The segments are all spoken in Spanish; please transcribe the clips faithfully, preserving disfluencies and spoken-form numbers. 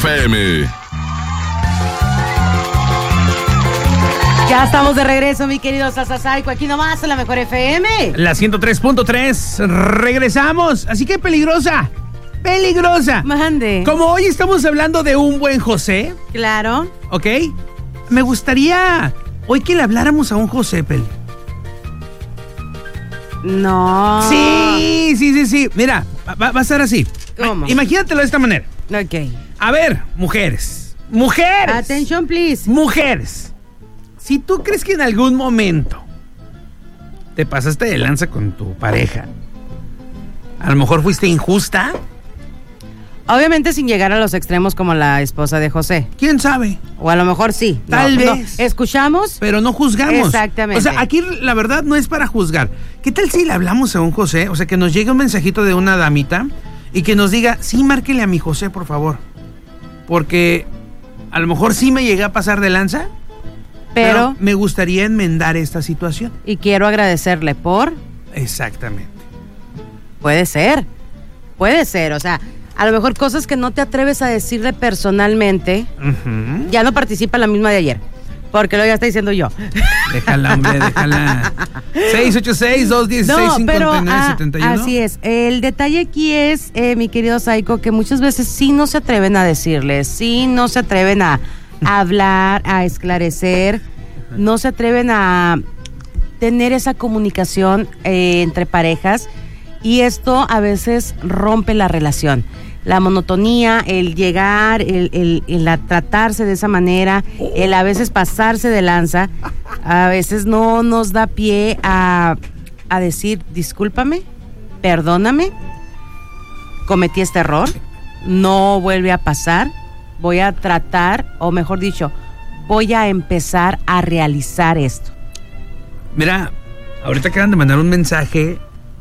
F M. Ya estamos de regreso, mi querido Sasasaico, aquí nomás en la Mejor F M. La ciento tres punto tres, regresamos. Así que peligrosa, peligrosa. Mande. Como hoy estamos hablando de un buen José. Claro. ¿Ok? Me gustaría hoy que le habláramos a un José, Peli. No. Sí, sí, sí, sí. Mira, va, va a ser así. ¿Cómo? Imagínatelo de esta manera. Ok. A ver, mujeres. Mujeres. Attention, please. Mujeres. Si tú crees que en algún momento te pasaste de lanza con tu pareja, a lo mejor fuiste injusta. Obviamente sin llegar a los extremos como la esposa de José. ¿Quién sabe? O a lo mejor sí. Tal No, vez. no. Escuchamos. Pero no juzgamos. Exactamente. O sea, aquí la verdad no es para juzgar. ¿Qué tal si le hablamos a un José? O sea, que nos llegue un mensajito de una damita y que nos diga, sí, márquele a mi José, por favor. Porque a lo mejor sí me llegué a pasar de lanza. Pero, pero me gustaría enmendar esta situación. Y quiero agradecerle por... Exactamente. Puede ser. Puede ser. O sea, a lo mejor cosas que no te atreves a decirle personalmente. Uh-huh. Ya no participa la misma de ayer. Porque lo ya está diciendo yo. Déjala, hombre, déjala. seis ocho seis, dos uno seis, cinco nueve siete uno. Así es. El detalle aquí es, eh, mi querido Saico, que muchas veces sí no se atreven a decirle, sí no se atreven a... a hablar, a esclarecer, no se atreven a tener esa comunicación eh, entre parejas, y esto a veces rompe la relación. La monotonía, el llegar, el, el, el a tratarse de esa manera, el a veces pasarse de lanza, a veces no nos da pie a, a decir, discúlpame, perdóname, cometí este error, no vuelve a pasar. Voy a tratar, o mejor dicho, voy a empezar a realizar esto. Mira, ahorita acaban de mandar un mensaje.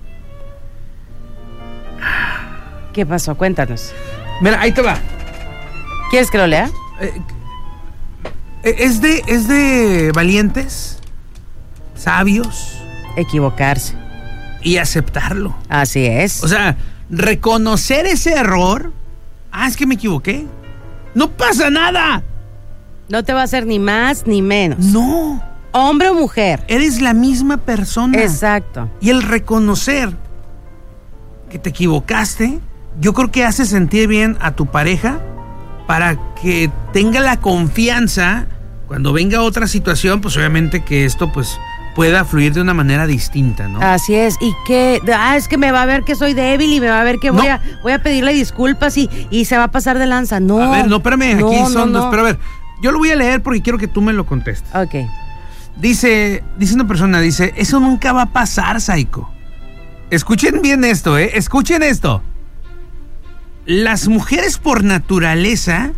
¿Qué pasó? Cuéntanos. Mira, ahí te va. ¿Quieres que lo lea? Eh, es de, es de valientes, sabios. Equivocarse. Y aceptarlo. Así es. O sea, reconocer ese error. Ah, es que me equivoqué. ¡No pasa nada! No te va a hacer ni más ni menos. No. Hombre o mujer. Eres la misma persona. Exacto. Y el reconocer que te equivocaste, yo creo que hace sentir bien a tu pareja para que tenga la confianza cuando venga otra situación, pues obviamente que esto pues pueda fluir de una manera distinta, ¿no? Así es, y que, ah, es que me va a ver que soy débil y me va a ver que voy, no. a, voy a pedirle disculpas y, y se va a pasar de lanza. No. A ver, no, espérame, no, aquí no, son no. dos, pero a ver, yo lo voy a leer porque quiero que tú me lo contestes. Ok. Dice, dice una persona, dice, eso nunca va a pasar, Saico. Escuchen bien esto, ¿eh? Escuchen esto. Las mujeres por naturaleza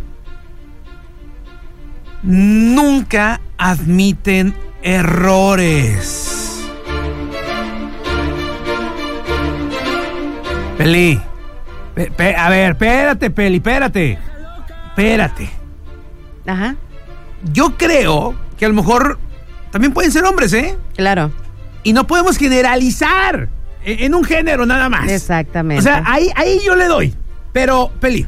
nunca admiten errores. Peli, pe, pe, a ver, espérate, Peli, espérate. Espérate. Ajá. Yo creo que a lo mejor también pueden ser hombres, ¿eh? Claro. Y no podemos generalizar en un género nada más. Exactamente. O sea, ahí, ahí yo le doy. Pero, Peli,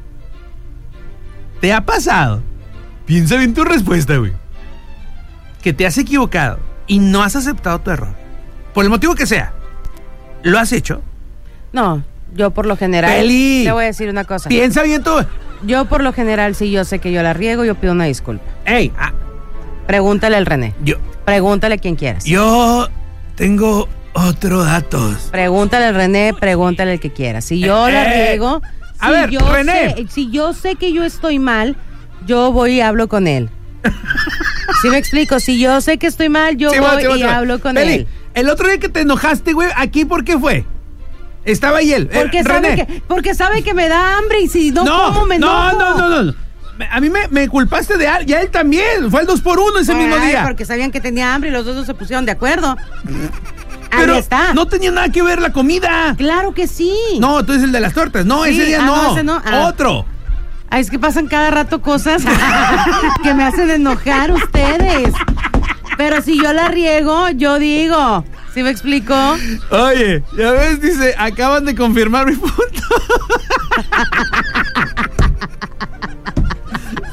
¿te ha pasado? Piensa bien tu respuesta, güey. Que te has equivocado y no has aceptado tu error. Por el motivo que sea. ¿Lo has hecho? No, yo por lo general... Peli, te voy a decir una cosa. Piensa bien tú. Yo por lo general, si yo sé que yo la riego, yo pido una disculpa. Ey, ah, pregúntale al René. Yo... Pregúntale a quien quieras. Yo tengo otros datos. Pregúntale al René, pregúntale al que quieras. Si yo eh, la riego... A si ver, yo René. Sé, si yo sé que yo estoy mal, yo voy y hablo con él. ¿Sí me explico? Si yo sé que estoy mal, yo sí, voy va, sí, va, y sí, va. hablo con Peli, él. El otro día que te enojaste, güey, ¿aquí por qué fue? Estaba ahí él. Porque, eh, sabe René. que, porque sabe que me da hambre y si no, no ¿cómo me no, enojo? no, no, no, no. A mí me, me culpaste de algo, y a él también. Fue el dos por uno ese Ay, mismo día. Porque sabían que tenía hambre y los dos no se pusieron de acuerdo. Pero ahí está. no tenía nada que ver la comida. Claro que sí. No, tú eres el de las tortas. No, Sí, ese día ah, no. no, ese no. Ah. Otro. Ay, es que pasan cada rato cosas que me hacen enojar ustedes. Pero si yo la riego, yo digo. ¿Sí me explico? Oye, ya ves, dice, acaban de confirmar mi punto.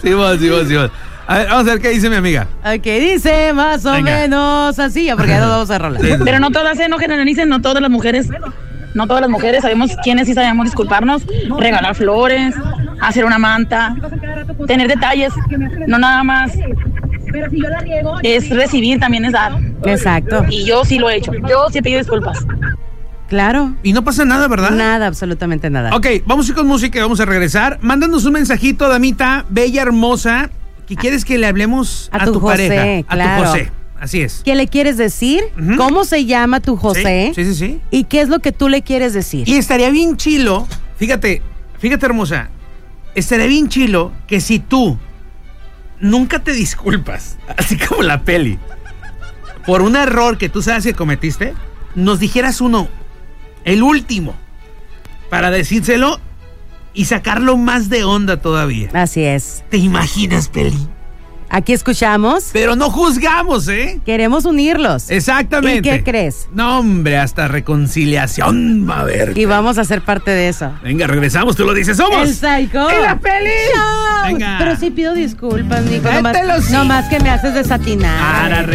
Sí, vos, sí, vos, sí, vos. A ver, vamos a ver qué dice mi amiga. Ok, dice más o Venga. menos así, ya, porque ya nos vamos a rolar. Sí, sí. Pero no todas, ¿eh? No generalicen, no todas las mujeres. No todas las mujeres sabemos quiénes sí sabemos disculparnos, regalar flores, hacer una manta, tener detalles, no nada más es recibir, también es dar. Exacto. Y yo sí lo he hecho, yo sí he pedido disculpas. Claro. Y no pasa nada, ¿verdad? Nada, absolutamente nada. Ok, vamos a ir con música y vamos a regresar. Mándanos un mensajito, damita, bella, hermosa, que quieres que le hablemos A a, tu tu, José, pareja. claro. A tu José. Así es. ¿Qué le quieres decir? Ujú. ¿Cómo se llama tu José? Sí, sí, sí, sí. ¿Y qué es lo que tú le quieres decir? Y estaría bien chilo, fíjate, fíjate hermosa, estaría bien chilo que si tú nunca te disculpas, así como la peli, por un error que tú sabes que cometiste, nos dijeras uno, el último, para decírselo y sacarlo más de onda todavía. Así es. ¿Te imaginas, peli? Aquí escuchamos. Pero no juzgamos, ¿eh? Queremos unirlos. Exactamente. ¿Y qué crees? No, hombre, hasta reconciliación va a haber. Y vamos a ser parte de eso. Venga, regresamos, tú lo dices, somos. El Psycho. ¡En la peli! ¡Chao! Venga. Pero sí pido disculpas, Nico. Cállate Nomás, los sí. nomás que me haces desatinar. Para